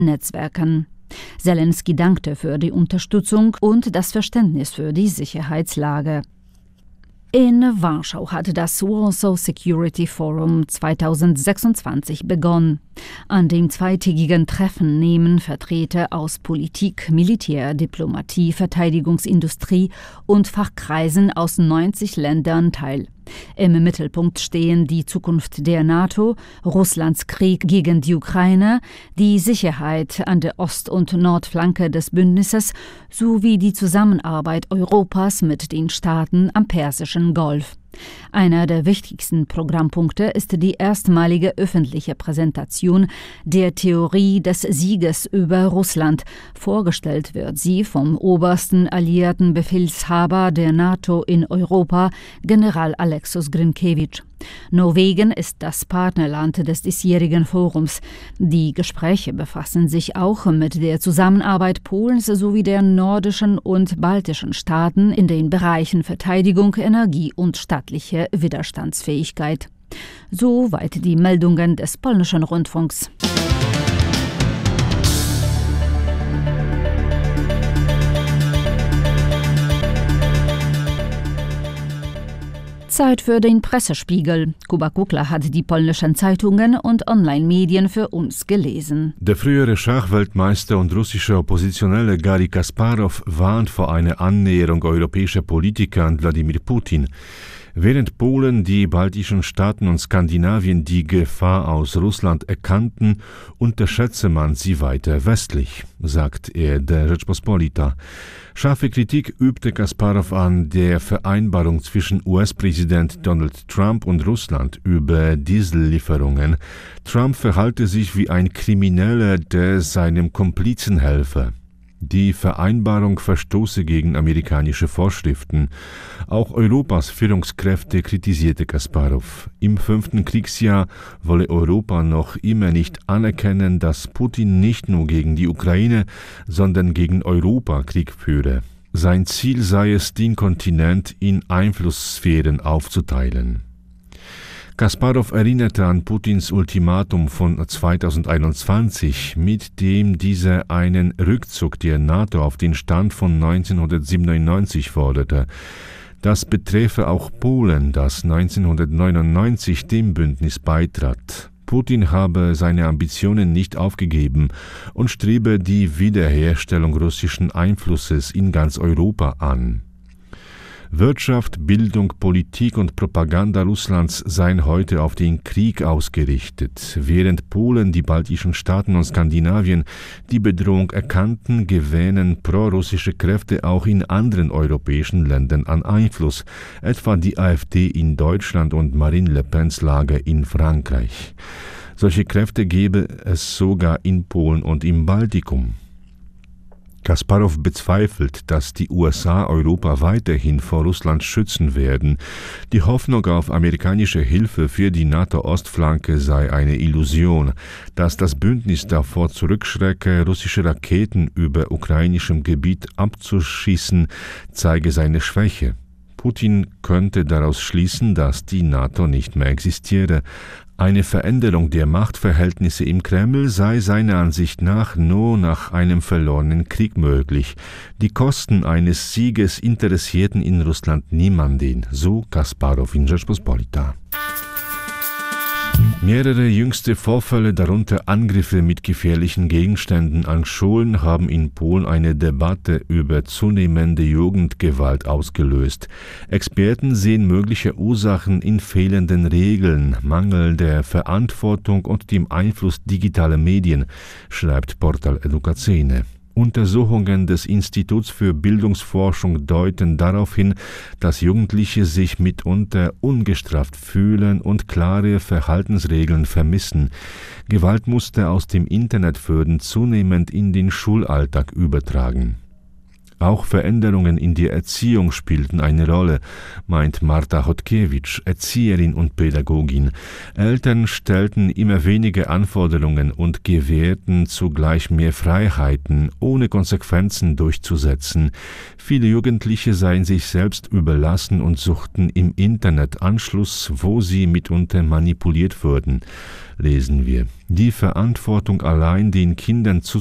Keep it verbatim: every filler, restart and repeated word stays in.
Netzwerken. Zelensky dankte für die Unterstützung und das Verständnis für die Sicherheitslage. In Warschau hat das Warsaw Security Forum zweitausendsechsundzwanzig begonnen. An dem zweitägigen Treffen nehmen Vertreter aus Politik, Militär, Diplomatie, Verteidigungsindustrie und Fachkreisen aus neunzig Ländern teil. Im Mittelpunkt stehen die Zukunft der NATO, Russlands Krieg gegen die Ukraine, die Sicherheit an der Ost- und Nordflanke des Bündnisses sowie die Zusammenarbeit Europas mit den Staaten am Persischen Golf. Einer der wichtigsten Programmpunkte ist die erstmalige öffentliche Präsentation der Theorie des Sieges über Russland. Vorgestellt wird sie vom obersten alliierten Befehlshaber der NATO in Europa, General Alexus Grynkewitsch. Norwegen ist das Partnerland des diesjährigen Forums. Die Gespräche befassen sich auch mit der Zusammenarbeit Polens sowie der nordischen und baltischen Staaten in den Bereichen Verteidigung, Energie und staatliche Widerstandsfähigkeit. Soweit die Meldungen des polnischen Rundfunks. Zeit für den Pressespiegel. Kuba Kukla hat die polnischen Zeitungen und Online-Medien für uns gelesen. Der frühere Schachweltmeister und russische Oppositionelle Garry Kasparow warnt vor einer Annäherung europäischer Politiker an Wladimir Putin. Während Polen, die baltischen Staaten und Skandinavien die Gefahr aus Russland erkannten, unterschätze man sie weiter westlich, sagt er der Rzeczpospolita. Scharfe Kritik übte Kasparow an der Vereinbarung zwischen U S-Präsident Donald Trump und Russland über Diesellieferungen. Trump verhalte sich wie ein Krimineller, der seinem Komplizen helfe. Die Vereinbarung verstoße gegen amerikanische Vorschriften. Auch Europas Führungskräfte kritisierte Kasparow. Im fünften Kriegsjahr wolle Europa noch immer nicht anerkennen, dass Putin nicht nur gegen die Ukraine, sondern gegen Europa Krieg führe. Sein Ziel sei es, den Kontinent in Einflusssphären aufzuteilen. Kasparow erinnerte an Putins Ultimatum von zweitausendeinundzwanzig, mit dem dieser einen Rückzug der NATO auf den Stand von neunzehnhundertsiebenundneunzig forderte. Das betreffe auch Polen, das neunzehnhundertneunundneunzig dem Bündnis beitrat. Putin habe seine Ambitionen nicht aufgegeben und strebe die Wiederherstellung russischen Einflusses in ganz Europa an. Wirtschaft, Bildung, Politik und Propaganda Russlands seien heute auf den Krieg ausgerichtet. Während Polen, die baltischen Staaten und Skandinavien die Bedrohung erkannten, gewähnen prorussische Kräfte auch in anderen europäischen Ländern an Einfluss, etwa die AfD in Deutschland und Marine Le Pens Lager in Frankreich. Solche Kräfte gebe es sogar in Polen und im Baltikum. Kasparow bezweifelt, dass die U S A Europa weiterhin vor Russland schützen werden. Die Hoffnung auf amerikanische Hilfe für die NATO-Ostflanke sei eine Illusion. Dass das Bündnis davor zurückschrecke, russische Raketen über ukrainischem Gebiet abzuschießen, zeige seine Schwäche. Putin könnte daraus schließen, dass die NATO nicht mehr existiere. Eine Veränderung der Machtverhältnisse im Kreml sei seiner Ansicht nach nur nach einem verlorenen Krieg möglich. Die Kosten eines Sieges interessierten in Russland niemanden, so Kasparow in Rzeczpospolita. Mehrere jüngste Vorfälle, darunter Angriffe mit gefährlichen Gegenständen an Schulen, haben in Polen eine Debatte über zunehmende Jugendgewalt ausgelöst. Experten sehen mögliche Ursachen in fehlenden Regeln, Mangel der Verantwortung und dem Einfluss digitaler Medien, schreibt Portal Edukacyjne. Untersuchungen des Instituts für Bildungsforschung deuten darauf hin, dass Jugendliche sich mitunter ungestraft fühlen und klare Verhaltensregeln vermissen. Gewaltmuster aus dem Internet würden zunehmend in den Schulalltag übertragen. Auch Veränderungen in der Erziehung spielten eine Rolle, meint Marta Chodkiewicz, Erzieherin und Pädagogin. Eltern stellten immer weniger Anforderungen und gewährten zugleich mehr Freiheiten, ohne Konsequenzen durchzusetzen. Viele Jugendliche seien sich selbst überlassen und suchten im Internet Anschluss, wo sie mitunter manipuliert wurden. Lesen wir. Die Verantwortung allein den Kindern zu